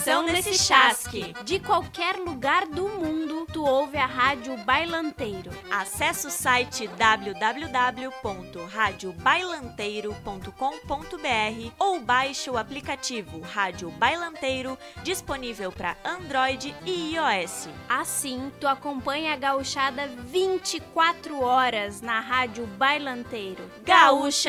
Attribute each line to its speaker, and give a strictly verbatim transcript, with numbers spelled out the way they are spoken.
Speaker 1: São nesse chasque.
Speaker 2: De qualquer lugar do mundo, tu ouve a Rádio Bailanteiro.
Speaker 1: Acesse o site w w w ponto rádio bailanteiro ponto com ponto b r ou baixe o aplicativo Rádio Bailanteiro, disponível para Android e iOS.
Speaker 2: Assim, tu acompanha a gauchada vinte e quatro horas na Rádio Bailanteiro.
Speaker 1: Gaúcha